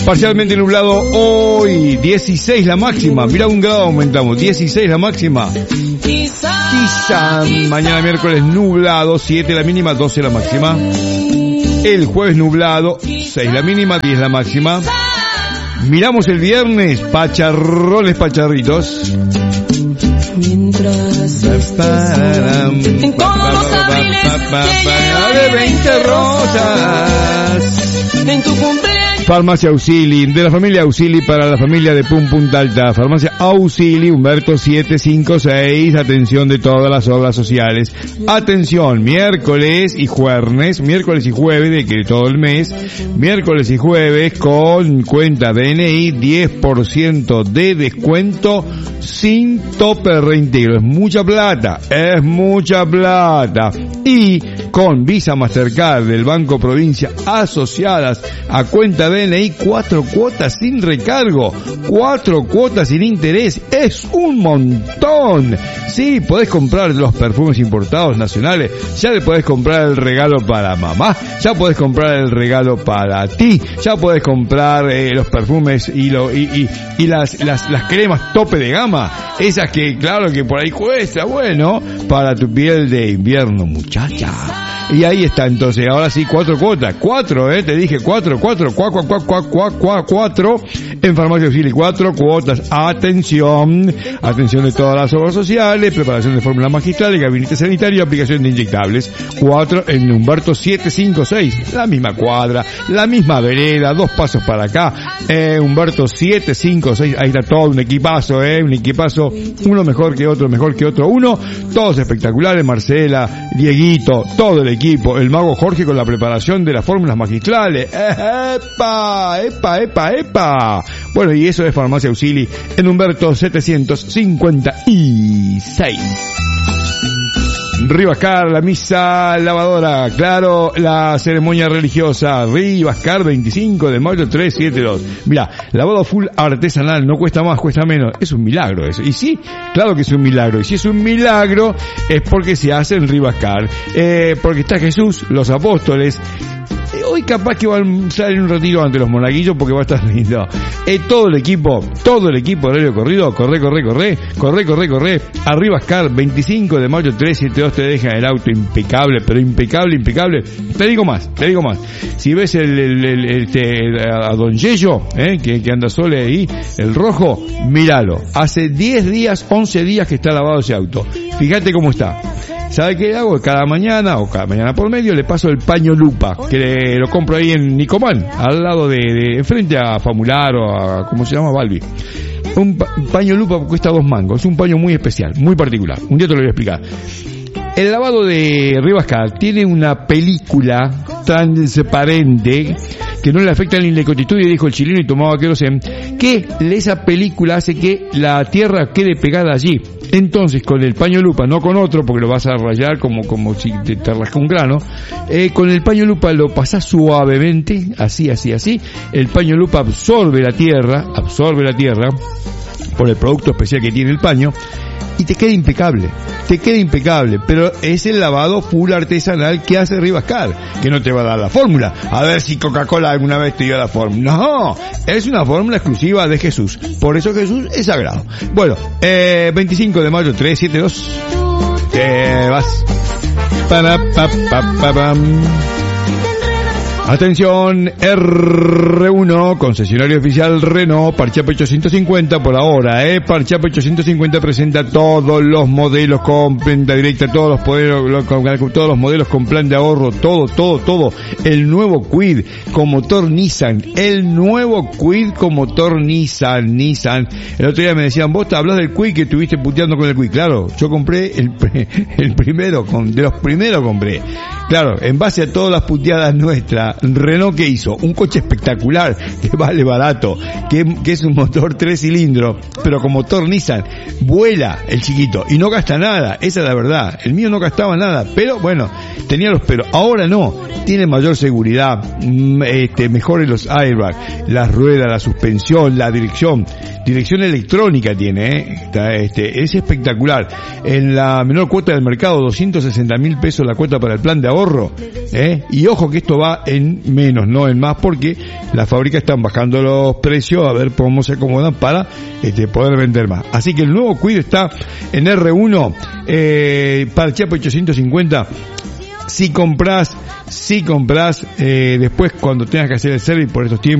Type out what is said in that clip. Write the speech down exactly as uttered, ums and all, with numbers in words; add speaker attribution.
Speaker 1: Parcialmente nublado hoy, dieciséis la máxima, mirá un grado aumentamos, dieciséis la máxima. Quizá mañana miércoles nublado, siete la mínima, doce la máxima. El jueves nublado, seis la mínima, diez la máxima. Miramos el viernes, pacharrones pacharritos.
Speaker 2: Mientras en todos los abriles
Speaker 1: de veinte rosas
Speaker 2: en tu cumpleaños.
Speaker 1: Farmacia Auxili, de la familia Auxili para la familia de Pum Punta Alta. Farmacia Auxili, Humberto siete cinco seis. Atención de todas las obras sociales. Atención, miércoles y jueves, miércoles y jueves de que todo el mes, miércoles y jueves con cuenta D N I, diez por ciento de descuento sin tope de reintegro. Es mucha plata, es mucha plata. Y con Visa Mastercard del Banco Provincia asociadas a cuenta D N I, cuatro cuotas sin recargo, cuatro cuotas sin interés, es un montón. Sí, podés comprar los perfumes importados nacionales, ya le podés comprar el regalo para mamá, ya podés comprar el regalo para ti, ya podés comprar eh, los perfumes y lo y, y, y las, las las cremas tope de gama, esas que claro que por ahí cuesta, bueno, para tu piel de invierno, muchacha. Y ahí está, entonces, ahora sí, cuatro cuotas, cuatro, eh, te dije cuatro, cuatro, cuatro, cuatro, cuatro, cuatro, cuatro, en Farmacia Auxili, cuatro cuotas, atención, atención de todas las obras sociales, preparación de fórmula magistral, gabinete sanitario, aplicación de inyectables, cuatro en Humberto siete cinco seis, la misma cuadra, la misma vereda, dos pasos para acá, eh, Humberto siete cinco seis, ahí está todo un equipazo, eh, un equipazo, uno mejor que otro, mejor que otro, uno, todos espectaculares, Marcela, Dieguito, todo el equipo. Equipo, el mago Jorge con la preparación de las fórmulas magistrales. ¡Epa! ¡Epa! ¡Epa! ¡Epa! Bueno, y eso es Farmacia Auxili en Humberto setecientos cincuenta y seis. Rivascar, la misa lavadora, claro, la ceremonia religiosa, Rivascar, veinticinco de mayo trescientos setenta y dos. Mirá, lavado full artesanal, no cuesta más, cuesta menos, es un milagro eso. Y sí, claro que es un milagro, y si es un milagro es porque se hace en Rivascar, eh, porque está Jesús, los apóstoles. Hoy capaz que van a salir un retiro ante los monaguillos porque va a estar lindo. Eh, todo el equipo, todo el equipo de horario corrido, corre, corre, corre, corre, corre, corre. Arriba Scar, veinticinco de mayo trescientos setenta y dos, te dejan el auto impecable, pero impecable, impecable. Te digo más, te digo más. Si ves el, el, el, el este, a Don Yello, eh, que, que anda solo ahí, el rojo, míralo. Hace diez días, once días que está lavado ese auto. Fíjate cómo está. ¿Sabe qué hago? Cada mañana, o cada mañana por medio, le paso el paño lupa, que le, lo compro ahí en Nicomán, al lado de, de, enfrente a Famular o a, ¿cómo se llama? Balbi. Un, pa, un paño lupa cuesta dos mangos, es un paño muy especial, muy particular. Un día te lo voy a explicar. El lavado de Rivascar tiene una película transparente que no le afecta ni la constituye, dijo el chileno y tomaba querosén, que esa película hace que la tierra quede pegada allí. Entonces, con el paño lupa, no con otro, porque lo vas a rayar como como si te, te rasca un grano, eh, con el paño lupa lo pasás suavemente, así, así, así, el paño lupa absorbe la tierra, absorbe la tierra, por el producto especial que tiene el paño, y te queda impecable, te queda impecable, pero es el lavado full artesanal que hace Rivascar, que no te va a dar la fórmula, a ver si Coca-Cola alguna vez te dio la fórmula, no, es una fórmula exclusiva de Jesús, por eso Jesús es sagrado. Bueno, eh, veinticinco de mayo trescientos setenta y dos, te vas. Para, pa, pa, pa, pam. Atención, R uno, concesionario oficial Renault, Parchape ochocientos cincuenta por ahora, eh, Parchape ochocientos cincuenta presenta todos los modelos con venta directa, todos los modelos, todos los modelos con plan de ahorro, todo, todo, todo, el nuevo Kwid con motor Nissan, el nuevo Kwid con motor Nissan, Nissan, el otro día me decían, vos te hablas del Kwid que estuviste puteando con el Kwid, claro, yo compré el, el primero, con, de los primeros compré, claro, en base a todas las puteadas nuestras, Renault, ¿qué hizo? Un coche espectacular, que vale barato, que, que es un motor tres cilindros, pero con motor Nissan, vuela el chiquito, y no gasta nada, esa es la verdad, el mío no gastaba nada, pero bueno, tenía los peros, ahora no, tiene mayor seguridad, este, mejores los airbags, las ruedas, la suspensión, la dirección, dirección electrónica tiene, ¿eh? Este, es espectacular, en la menor cuota del mercado, doscientos sesenta mil pesos la cuota para el plan de ahorro, ahorro, ¿eh? Y ojo que esto va en menos, no en más, porque las fábricas están bajando los precios a ver cómo se acomodan para este, poder vender más. Así que el nuevo Kwid está en R uno, eh, para el Chapo ochocientos cincuenta. Si compras, si compras, eh, después cuando tengas que hacer el service por estos tiempos,